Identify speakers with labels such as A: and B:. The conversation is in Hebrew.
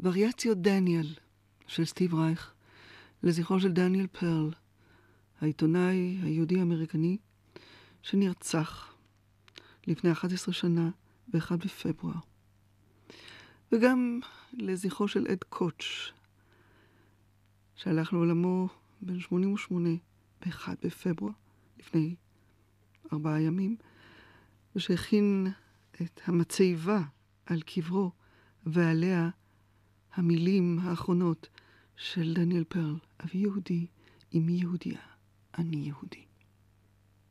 A: וריאציות דניאל של סטיב רייך, לזכרו של דניאל פרל, העיתונאי היהודי-אמריקני, שנרצח לפני 11 שנה ב-1 בפברואר. וגם לזכרו של אד קוטש, שהלך לעולמו בן 88 ב-1 בפברואר, לפני 4 ימים, ושהכין את המצבה על קברו, ועליה המילים האחרונות של דניאל פרל: אבי יהודי, אמי יהודיה, אני יהודי.